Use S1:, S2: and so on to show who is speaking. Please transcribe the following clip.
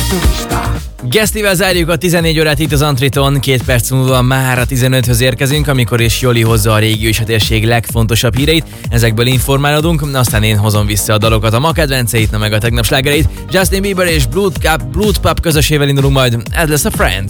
S1: Gesztivel zárjuk a 14 órát itt az Antriton, 2 perc múlva már a 15-höz érkezünk, amikor is Joli hozza a régió és a térség legfontosabb híreit, ezekből informálódunk, aztán én hozom vissza a dalokat, a ma kedvenceit, meg a tegnap slágereit. Justin Bieber és Blood Pub közösével indulunk majd, ez lesz a Friends.